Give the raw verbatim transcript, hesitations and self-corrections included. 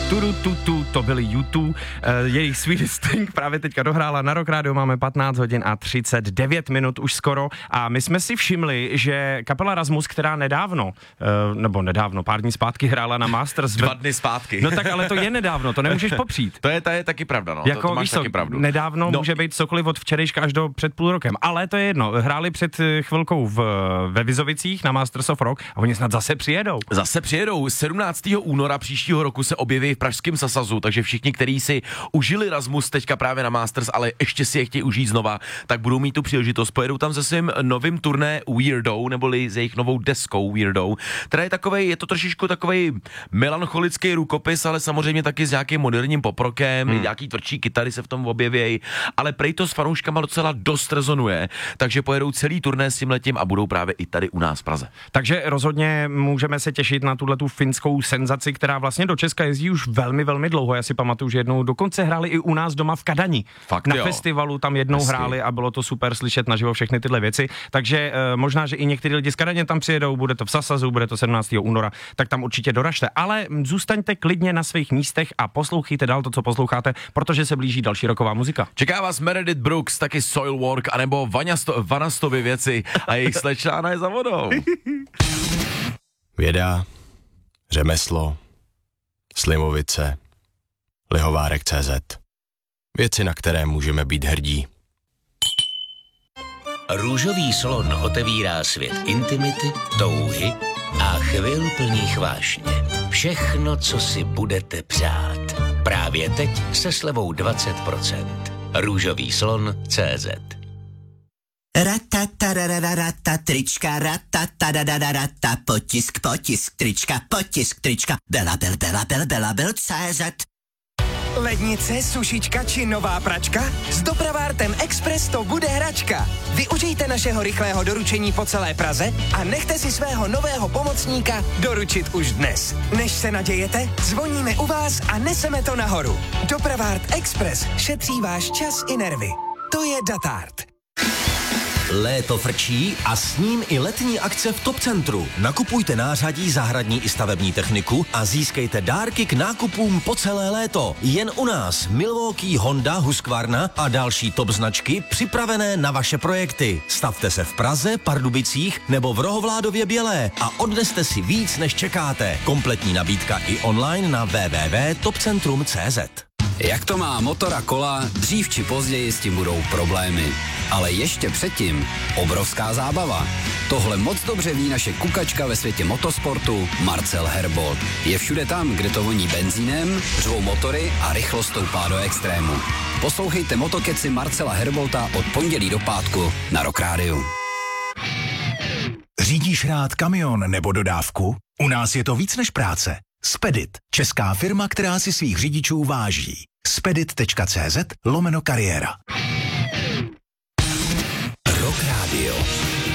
Turu, tu, tu, to byli U dva, uh, jejich Sweetest Thing právě teďka dohrála na Rock Radio, máme patnáct hodin a třicet devět minut už skoro a my jsme si všimli, že kapela Rasmus, která nedávno, uh, nebo nedávno, pár dní zpátky hrála na Masters. Dva dny zpátky. No tak ale to je nedávno, to nemůžeš popřít. To je, to je taky pravda, no, jako, to, to máš víš taky co, pravdu. Nedávno no. může být cokoliv od včerejška až do před půl rokem, ale to je jedno, hráli před chvilkou v, ve Vizovicích na Masters of Rock a oni snad zase přijedou. Zase přijedou, sedmnáctého února příštího roku se objeví v pražském Sasazu, takže všichni, kteří si užili Rasmus teďka právě na Masters, ale ještě si je chtějí užít znova, tak budou mít tu příležitost. Pojedou tam se svým novým turné Weirdo, neboli s jejich novou deskou Weirdo, která je takovej, je to trošičku takovej melancholický rukopis, ale samozřejmě taky s nějakým moderním poprokem, hmm. nějaký tvrdší kytary se v tom objevějí, ale prej to s fanouškama docela dost rezonuje, takže pojedou celý turné s tímhletím a budou právě i tady u nás v Praze. Takže rozhodně můžeme se těšit na tuhletu finskou senzaci, která vlastně do Česka jezdí už velmi, velmi dlouho. Já si pamatuju, že jednou dokonce hráli i u nás doma v Kadani. Fakt, na jo. festivalu tam jednou Hezky. hráli a bylo to super slyšet naživo všechny tyhle věci. Takže e, možná, že i někteří lidi z Kadaně tam přijedou, bude to v Sasazu, bude to sedmnáctého února, tak tam určitě doražte. Ale zůstaňte klidně na svých místech a poslouchejte dál to, co posloucháte, protože se blíží další roková muzika. Čeká vás Meredith Brooks, taky Soilwork, anebo Vanasto, Vanastovy věci a jejich Slečnána je za vodou. Věda, řemeslo, Slimovice, Lihovárek tečka cé zet. Věci, na které můžeme být hrdí. Růžový slon otevírá svět intimity, touhy a chvil plných vášně. Všechno, co si budete přát. Právě teď se slevou dvacet procent. Růžový slon tečka cé zet. Ratatarararata, trička, ratatarararata, potisk, potisk, trička, potisk, trička, bela, bel, bela, bel, bela, bel, cé zet. Lednice, sušička či nová pračka? S Dopravártem Express to bude hračka. Využijte našeho rychlého doručení po celé Praze a nechte si svého nového pomocníka doručit už dnes. Než se nadějete, zvoníme u vás a neseme to nahoru. Dopravárt Express šetří váš čas i nervy. To je Datart. Léto frčí a s ním i letní akce v Top Centru. Nakupujte nářadí, zahradní i stavební techniku a získejte dárky k nákupům po celé léto. Jen u nás Milwaukee, Honda, Husqvarna a další top značky připravené na vaše projekty. Stavte se v Praze, Pardubicích nebo v Rohovládově Bělé a odneste si víc, než čekáte. Kompletní nabídka i online na w w w tečka top centrum tečka cé zet. Jak to má motor a kola, dřív či později s tím budou problémy. Ale ještě předtím obrovská zábava. Tohle moc dobře ví naše kukačka ve světě motosportu Marcel Herbold. Je všude tam, kde to voní benzínem, řvou motory a rychlost stoupá do extrému. Poslouchejte motokeci Marcela Herbolta od pondělí do pátku na Rock Radio. Řídíš rád kamion nebo dodávku? U nás je to víc než práce. Spedit, česká firma, která si svých řidičů váží. spedit tečka cé zet lomeno kariéra. Rock Radio.